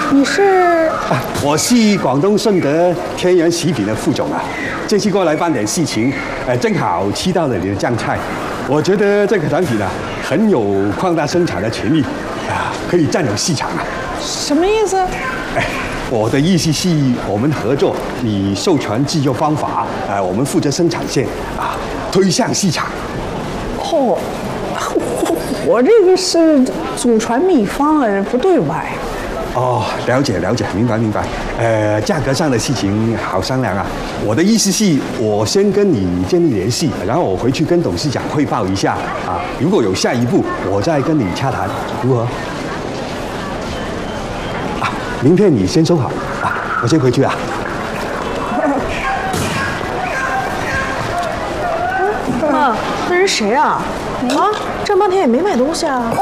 你是？ 我是广东顺德天然喜品的副总啊，这次过来办点事情，正好吃到了你的酱菜，我觉得这个产品啊很有扩大生产的潜力啊，可以占有市场啊。 什么意思？ 我的意思是我们合作，你授权制作方法，我们负责生产线啊，推向市场。 哦，我这个是祖传秘方啊，不对外。 哦，了解，明白。价格上的事情好商量啊。我的意思是，我先跟你建立联系，然后我回去跟董事长汇报一下啊。如果有下一步，我再跟你洽谈，如何？啊，名片你先收好啊，我先回去啊。 妈，那人谁啊？啊，这半天也没买东西啊。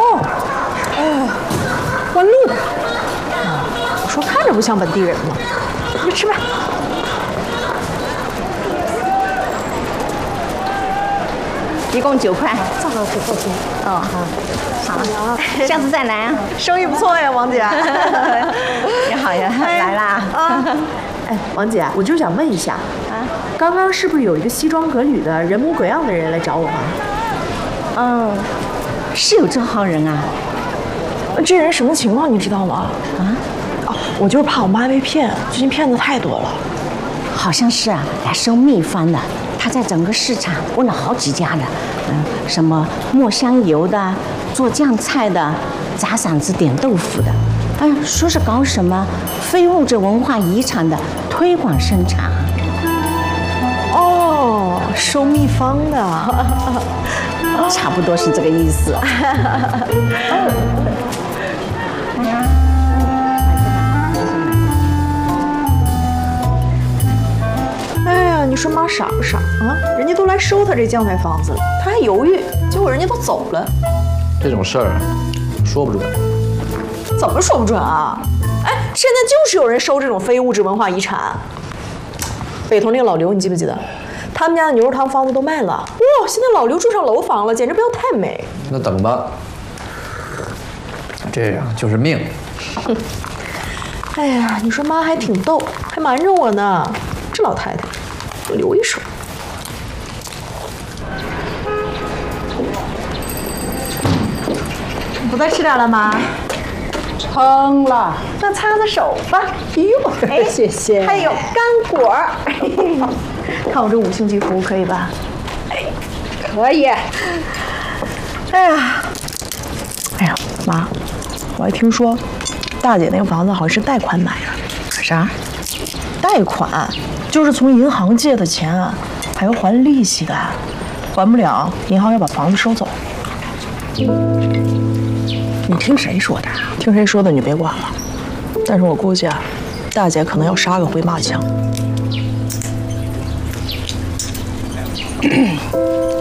关路的。 我说看着不像本地人吗？你吃吧。 一共9块。 这么挺够听。 哦，好，下次再来啊。 生意不错呀，王姐。 你好呀，来啦。 哎，王姐，我就想问一下，刚刚是不是有一个西装革履的人模鬼样的人来找我吗？ 是有这号人啊？ 这人什么情况你知道吗？我就是怕我妈被骗，最近骗子太多了。 好像是啊，来收秘方的。他在整个市场问了好几家的，什么磨香油的、做酱菜的、砸嗓子点豆腐的，说是搞什么非物质文化遗产的推广生产。 哦，收秘方的， 差不多是这个意思。 哎呀，你说妈傻不傻啊？人家都来收他这酱菜房子了，他还犹豫，结果人家都走了。 这种事儿说不准。 怎么说不准啊？哎，现在就是有人收这种非物质文化遗产。北头那个老刘，你记不记得？他们家的牛肉汤方子都卖了，哇！现在老刘住上楼房了，简直不要太美。 那等吧，这样就是命。 哎呀，你说妈还挺逗，还瞒着我呢。这老太太，我留一手。 不再吃点了吗？ 撑了，那擦擦手吧。哎呦，谢谢。还有干果儿，看我这5星级服务可以吧？ 可以。 哎呀，妈，我还听说，大姐那个房子好像是贷款买的。 啥？ 贷款就是从银行借的钱，还要还利息的，还不了，银行要把房子收走。 你听谁说的？ 听谁说的你别管了。但是我估计啊，大姐可能要杀个回马枪。